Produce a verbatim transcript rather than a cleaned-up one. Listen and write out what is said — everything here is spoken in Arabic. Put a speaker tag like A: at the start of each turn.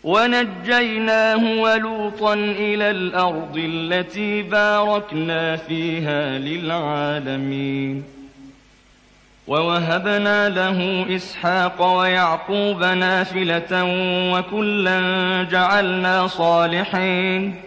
A: ونجيناه ولوطا إلى الأرض التي باركنا فيها للعالمين. ووهبنا له إسحاق ويعقوب نافلة وكلا جعلنا صالحين